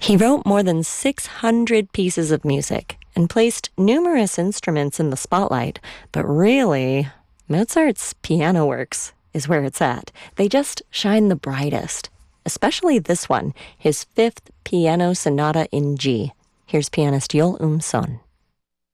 He wrote more than 600 pieces of music and placed numerous instruments in the spotlight, but really, Mozart's piano works is where it's at. They just shine the brightest, especially this one, his fifth piano sonata in G. Here's pianist Joel Son.